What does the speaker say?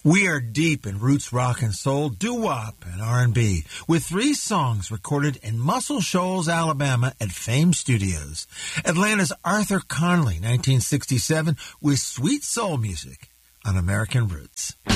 We are deep in roots rock and soul, doo-wop and R&B, with 3 songs recorded in Muscle Shoals, Alabama at Fame Studios. Atlanta's Arthur Conley, 1967, with Sweet Soul Music on American Roots.